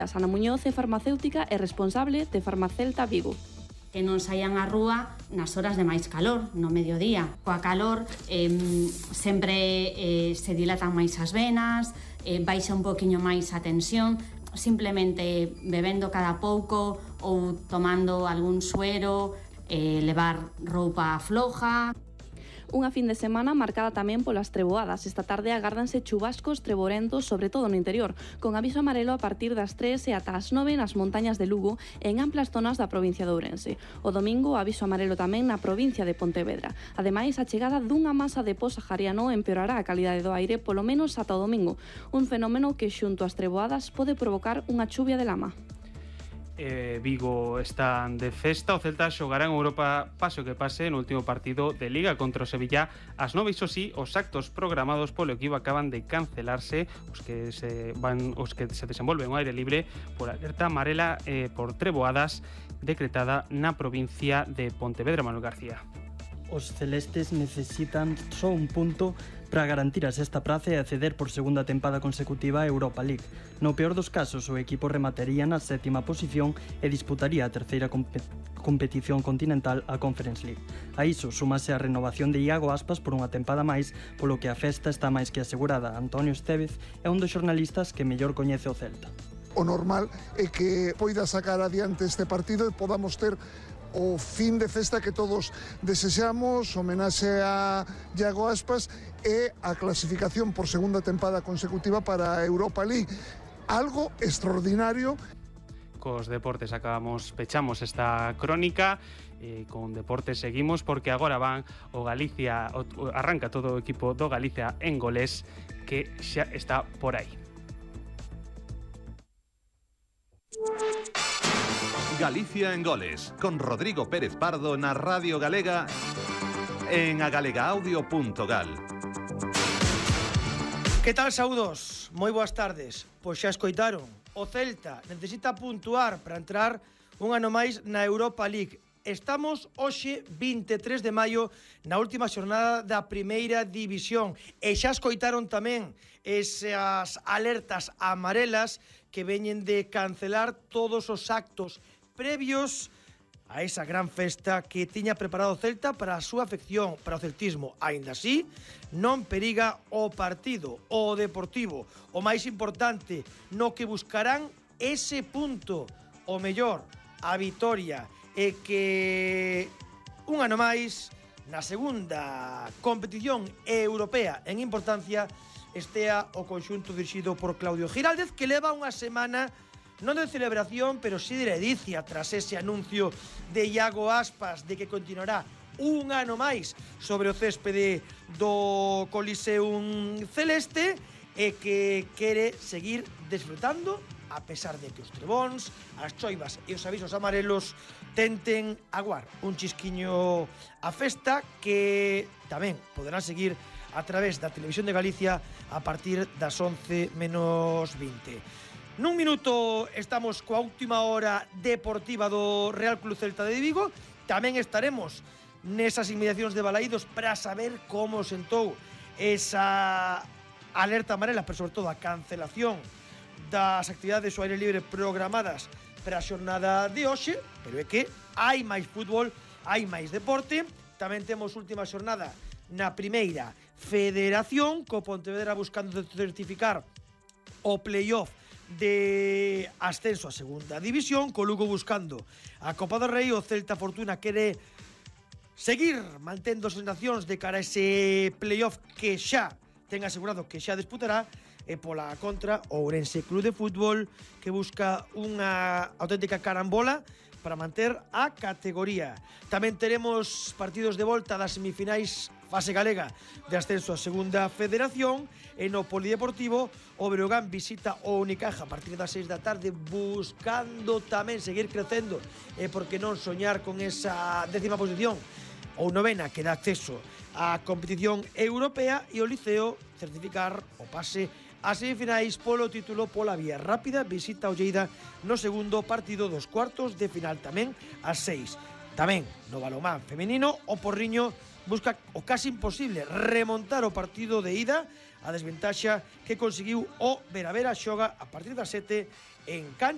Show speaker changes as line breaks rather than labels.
Ana Muñoz é farmacéutica e responsable de Farmacelta Vigo.
Que non saian á rúa nas horas de máis calor, no mediodía. Coa calor sempre se dilatan máis as venas, baixa un poquinho máis a tensión, simplemente bebendo cada pouco ou tomando algún suero, levar roupa floja.
Unha fin de semana marcada tamén polas treboadas. Esta tarde agárdanse chubascos treborentos, sobre todo no interior, con aviso amarelo a partir das 3 e ata as 9 nas montañas de Lugo e en amplas zonas da provincia de Ourense. O domingo, aviso amarelo tamén na provincia de Pontevedra. Ademais, a chegada dunha masa de pó sahariano empeorará a calidade do aire polo menos ata o domingo, un fenómeno que xunto ás treboadas pode provocar unha chuvia de lama.
Vigo están de festa. O Celta xogará en Europa pase o que pase no último partido de Liga contra o Sevilla ás 9. Iso sí, os actos programados polo equipo acaban de cancelarse, os que se desenvolven ao aire libre por alerta amarela por treboadas decretada na provincia de Pontevedra. Manuel García.
Os celestes necesitan só un punto para garantir a sexta praza e acceder por segunda tempada consecutiva a Europa League. No peor dos casos, o equipo remataría na 7ª posición e disputaría a terceira competición continental, a Conference League. A iso súmase a renovación de Iago Aspas por unha tempada máis, polo que a festa está máis que asegurada. Antonio Estevez é un dos xornalistas que mellor coñece o Celta.
O normal é que poida sacar adiante este partido e podamos ter o fin de festa que todos desexamos, homenaxe a Iago Aspas e a clasificación por segunda tempada consecutiva para a Europa League. Algo extraordinario.
Cos deportes pechamos esta crónica. Con deportes seguimos porque agora van o Galicia, arranca todo o equipo do Galicia en Golés, que xa está por aí.
Galicia en Goles, con Rodrigo Pérez Pardo na Radio Galega en agalegaaudio.gal.
Que tal, saúdos? Moi boas tardes. Pois xa escoitaron, o Celta necesita puntuar para entrar un ano máis na Europa League. Estamos hoxe 23 de maio na última xornada da Primeira División e xa escoitaron tamén esas alertas amarelas que veñen de cancelar todos os actos previos a esa gran festa que tiña preparado o Celta para a súa afección, para o celtismo. Aínda así, non periga o partido, o Deportivo, o máis importante, no que buscarán ese punto, o mellor, a vitoria, e que un ano máis, na segunda competición europea en importancia, estea o conxunto dirixido por Claudio Giraldez, que leva unha semana non de celebración, pero sí de ledicia tras ese anuncio de Iago Aspas de que continuará un ano máis sobre o céspede do Coliseum celeste e que quere seguir desfrutando a pesar de que os trebóns, as choivas e os avisos amarelos tenten aguar un chisquiño a festa que tamén poderán seguir a través da Televisión de Galicia a partir das 11 menos 20. Nun minuto estamos coa última hora deportiva do Real Club Celta de Vigo. Tamén estaremos nesas inmediacións de Balaídos para saber como sentou esa alerta amarela, pero sobre todo a cancelación das actividades ao aire libre programadas para a xornada de hoxe. Pero é que hai máis fútbol, hai máis deporte. Tamén temos última xornada na Primeira Federación, co Pontevedra buscando certificar o playoff de ascenso a segunda división, co Lugo buscando a Copa do Rei. O Celta Fortuna quere seguir mantendo as sensacións de cara a ese playoff que xa ten asegurado que xa disputará, e pola contra o Ourense Club de Fútbol, que busca unha auténtica carambola para manter a categoría. Tamén teremos partidos de volta das semifinais fase galega de ascenso a segunda federación, e no Polideportivo o Breogán visita o Unicaja a partir das 6 da tarde, buscando tamén seguir crecendo e por que non soñar con esa 10ª posición ou 9ª que dá acceso á competición europea, e o Liceo certificar o pase a semifinais polo título pola vía rápida, visita o Lleida no segundo partido dos cuartos de final, tamén ás 6. Tamén no balonmán femenino o Porriño busca o casi imposible remontar o partido de ida, a desventaxa que conseguiu o Veravera. Xoga a partir das 7 en cancha